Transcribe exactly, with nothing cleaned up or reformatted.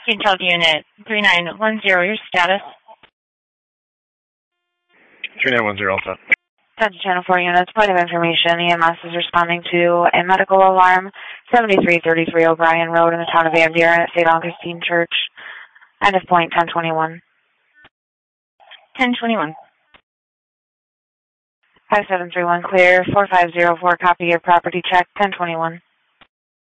Intel Unit three nine one zero, your status? three nine one zero, Alpha. ten to Channel four units, point of information. E M S is responding to a medical alarm, seventy-three thirty-three O'Brien Road in the town of Van Buren at Saint Augustine Church. End of point, ten twenty-one. ten twenty-one. five seven three one clear, four five zero four, copy your property check, ten twenty-one.